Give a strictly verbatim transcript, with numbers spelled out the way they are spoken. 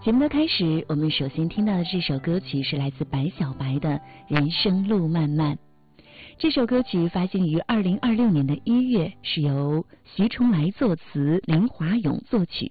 节目的开始，我们首先听到的这首歌曲是来自白小白的《人生路漫漫》。这首歌曲发行于二零二六年的一月，是由徐重来作词，林华勇作曲。